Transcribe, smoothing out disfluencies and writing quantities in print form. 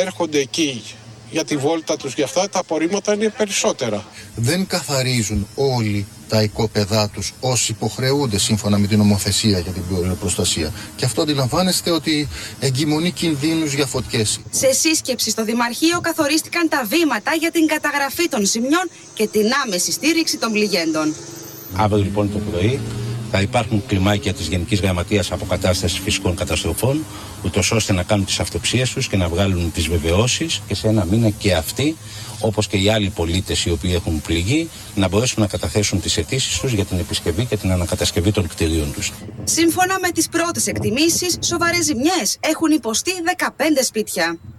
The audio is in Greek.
έρχονται εκεί για τη βόλτα τους, για αυτά τα απορρίμματα είναι περισσότερα. Δεν καθαρίζουν όλοι τα οικόπεδά τους όσοι υποχρεούνται σύμφωνα με την νομοθεσία για την προστασία. Και αυτό αντιλαμβάνεστε ότι εγκυμονεί κινδύνους για φωτιές. Σε σύσκεψη στο Δημαρχείο καθορίστηκαν τα βήματα για την καταγραφή των ζημιών και την άμεση στήριξη των πληγέντων. Αύριο λοιπόν το πρωί θα υπάρχουν κλιμάκια της Γενικής Γραμματείας Αποκατάστασης Φυσικών Καταστροφών, ούτως ώστε να κάνουν τις αυτοψίες τους και να βγάλουν τις βεβαιώσεις και σε ένα μήνα και αυτοί, όπως και οι άλλοι πολίτες οι οποίοι έχουν πληγεί, να μπορέσουν να καταθέσουν τις αιτήσεις τους για την επισκευή και την ανακατασκευή των κτηρίων τους. Σύμφωνα με τις πρώτες εκτιμήσεις, σοβαρές ζημιές έχουν υποστεί 15 σπίτια.